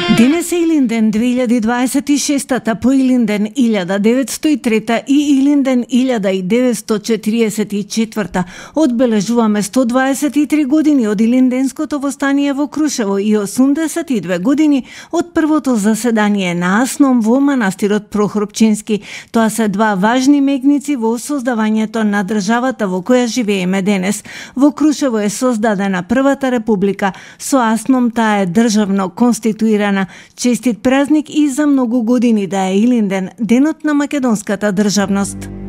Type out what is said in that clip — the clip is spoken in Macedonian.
Денес е Илинден 2026-та по Илинден 1903 и Илинден 1944. Одбележуваме 123 години од Илинденското востание во Крушево и 82 години од првото заседание на АСНОМ во манастирот Прохорпчински. Тоа се два важни мегници во создавањето на државата во која живееме денес. Во Крушево е создадена првата република. Со АСНОМ таа е државно конституирана. Честит празник и за многу години да е Илинден, денот на македонската државност.